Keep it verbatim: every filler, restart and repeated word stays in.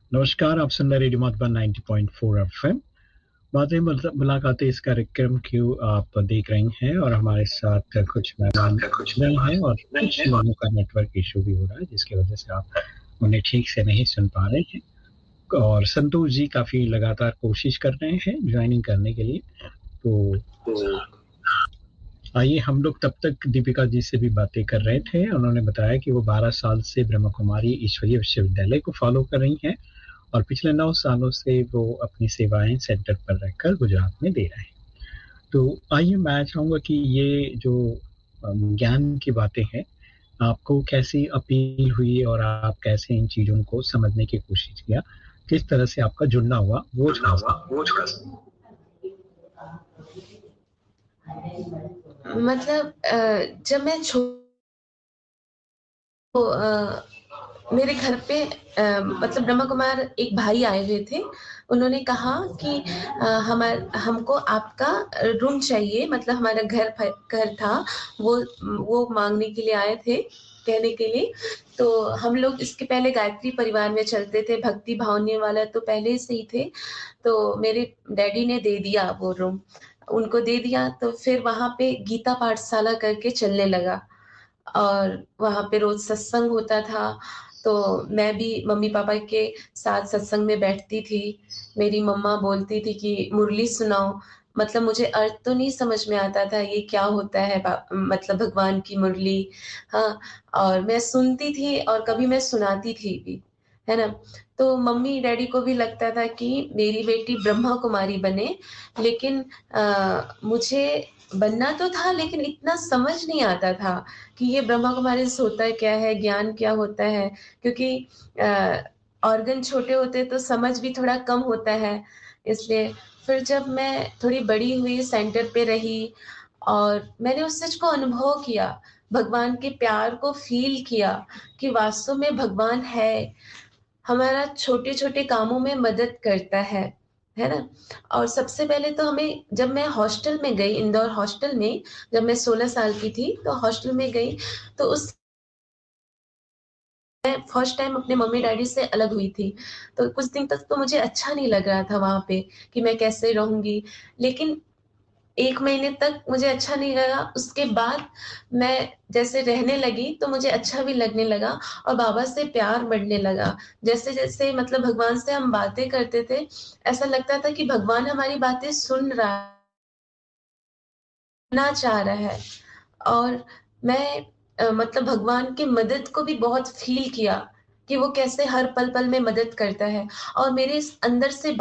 नमस्कार, आप सुन रहे हैं radio Madhuban ninety point four FM. बातें मतलब मुलाकातें इस कार्यक्रम को आप देख रही हैं और हमारे साथ कुछ मेहमान आपका कुछ नहीं मेहमान हैं और नहीं कुछ है और लोगों का नेटवर्क इश्यू भी हो रहा है, जिसकी वजह से आप उन्हें ठीक से नहीं सुन पा रहे हैं। और संतोष जी काफ़ी लगातार कोशिश कर रहे हैं जॉइनिंग करने के लिए। तो तो आइए हम लोग तब तक दीपिका जी से भी बातें कर रहे थे। उन्होंने बताया कि वो बारह साल से ब्रह्मा कुमारी ईश्वरीय विश्वविद्यालय को फ़ॉलो कर रही हैं और पिछले नौ सालों से वो अपनी सेवाएँ सेंटर पर रहकर गुजरात में दे रहे हैं। तो आइए मैं चाहूँगा कि ये जो अम, ज्ञान की बातें हैं, आपको कैसी अपील हुई और आप कैसे इन चीज़ों को समझने की कोशिश किया? किस तरह से आपका जुड़ना हुआ, वो जुड़ना थोड़ा हुआ सा वो थोड़ा सा मतलब अ, जब मैं छो तो अ, मेरे घर पे अ, मतलब ब्रह्मा कुमार एक भाई आए हुए थे। उन्होंने कहा कि अ, हमार हमको आपका अ, रूम चाहिए मतलब हमारा घर फ घर था, वो वो माँगने के लिए आए थे, कहने के लिए। तो हम लोग इसके पहले गायत्री परिवार में चलते थे, भक्ति भावने वाला तो पहले से ही थे। तो मेरे डैडी ने दे दिया वो रूम, उनको दे दिया तो फिर वहाँ पे गीता पाठशाला करके चलने लगा। और वहाँ पे रोज़ सत्संग होता था, तो मैं भी मम्मी-पापा के साथ सत्संग में बैठती थी। मेरी मम्मा बोलती थी कि मुरली सुनाओ, मतलब मुझे अर्थ तो नहीं समझ में आता था ये क्या होता है बा मतलब भगवान की मुरली, हाँ, और मैं सुनती थी और कभी मैं सुनाती थी भी, है ना? तो मम्मी-डैडी को भी लगता था कि मेरी बेटी ब्रह्मा कुमारी बने, लेकिन अ, मुझे बनना तो था लेकिन इतना समझ नहीं आता था कि ये ब्रह्मा कुमारीज़ होता क्या है, ज्ञान क्या होता है? क्योंकि अ, ऑर्गन छोटे होते हैं तो समझ भी थोड़ा कम होता है, इसलिए। फिर जब मैं थोड़ी बड़ी हुई, सेंटर पे रही और मैंने उस चीज़ को अनुभव किया, भगवान के प्यार को फ़ील किया कि वास्तव में भगवान है, हमारा छोटे-छोटे कामों में मदद करता है, है ना? और सबसे पहले तो हमें जब मैं हॉस्टल में गई, इंदौर हॉस्टल में, जब मैं सोलह साल की थी, तो हॉस्टल में गई, तो उस मैं फर्स्ट टाइम अपने मम्मी-डैडी से अलग हुई थी। तो कुछ दिन तक तो मुझे अच्छा नहीं लग रहा था वहाँ पे कि मैं कैसे रहूँगी। लेकिन एक महीने तक मुझे अच्छा नहीं लगा, उसके बाद मैं जैसे रहने लगी, तो मुझे अच्छा भी लगने लगा और बाबा से प्यार बढ़ने लगा। जैसे-जैसे मतलब भगवान से हम बातें करते थे, ऐसा लगता था कि भगवान हमारी बातें सुन रहा ना चाह रहा है और मैं अ, मतलब भगवान की मदद को भी बहुत फ़ील किया कि वो कैसे हर पल-पल में मदद करता है और मेरे इस अंदर से